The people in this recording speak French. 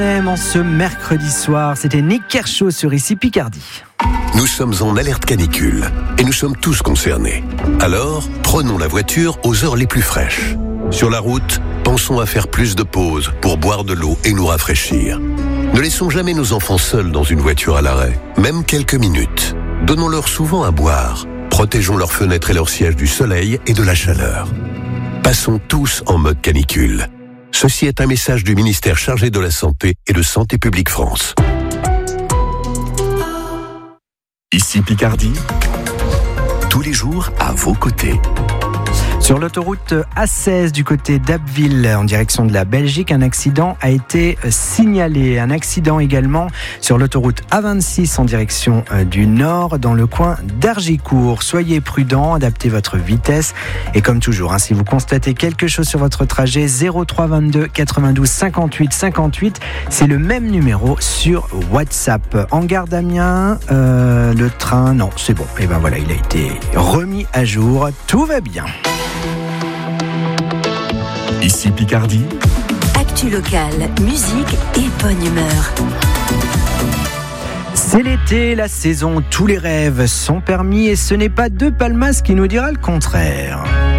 En ce mercredi soir, c'était Nick Kershaw sur Ici Picardie. Nous sommes en alerte canicule et nous sommes tous concernés. Alors, prenons la voiture aux heures les plus fraîches. Sur la route, pensons à faire plus de pauses pour boire de l'eau et nous rafraîchir. Ne laissons jamais nos enfants seuls dans une voiture à l'arrêt, même quelques minutes. Donnons-leur souvent à boire. Protégeons leurs fenêtres et leurs sièges du soleil et de la chaleur. Passons tous en mode canicule. Ceci est un message du ministère chargé de la Santé et de Santé publique France. Ici Picardie, tous les jours à vos côtés. Sur l'autoroute A16 du côté d'Abbeville, en direction de la Belgique, un accident a été signalé. Un accident également sur l'autoroute A26 en direction du nord, dans le coin d'Argicourt. Soyez prudents, adaptez votre vitesse. Et comme toujours, si vous constatez quelque chose sur votre trajet, 03 22 92 58 58, c'est le même numéro sur WhatsApp. En gare d'Amiens, le train, non, c'est bon. Et ben voilà, il a été remis à jour. Tout va bien. Ici Picardie. Actu locale, musique et bonne humeur. C'est l'été, la saison, tous les rêves sont permis et ce n'est pas De Palmas qui nous dira le contraire.